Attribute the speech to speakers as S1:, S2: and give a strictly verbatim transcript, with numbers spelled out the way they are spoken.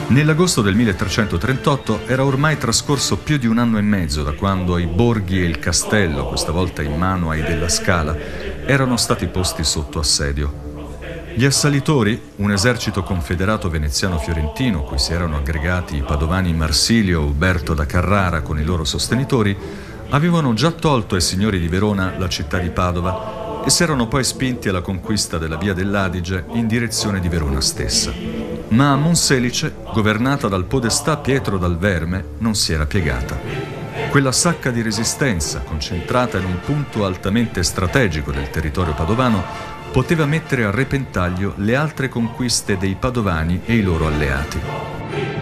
S1: Nell'agosto del milletrecentotrentotto era ormai trascorso più di un anno e mezzo da quando i borghi e il castello, questa volta in mano ai Della Scala, erano stati posti sotto assedio. Gli assalitori, un esercito confederato veneziano-fiorentino cui si erano aggregati i padovani Marsilio e Uberto da Carrara con i loro sostenitori, avevano già tolto ai signori di Verona la città di Padova e si erano poi spinti alla conquista della via dell'Adige in direzione di Verona stessa. Ma Monselice, governata dal podestà Pietro dal Verme, non si era piegata. Quella sacca di resistenza, concentrata in un punto altamente strategico del territorio padovano, poteva mettere a repentaglio le altre conquiste dei padovani e i loro alleati.